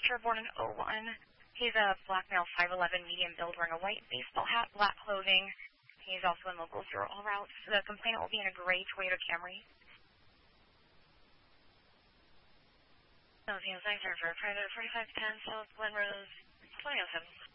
Sure, born in '01. He's a black male, 5'11", medium build, wearing a white baseball hat, black clothing. He's also in local 0 all routes. The complainant will be in a gray Toyota Camry. South East Sector for private 4510 South Glen Rose 2007.